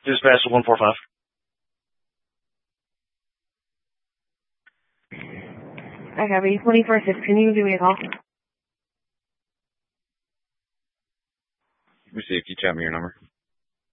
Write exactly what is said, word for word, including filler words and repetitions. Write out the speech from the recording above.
Dispatch to one four five. I copy. twenty-four six, can you give me a call? Let me see if you tell me your number.